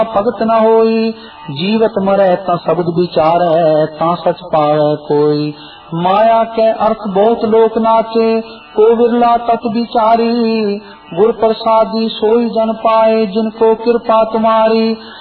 भगत न होई। जीवत मरै ता शब्द विचारै, ता सच पावै कोई। माया के अर्थ बहुत लोक नाचे, को विरला तत विचारी। गुर प्रसादी सोई जन पाए, जिनको कृपा तुम्हारी।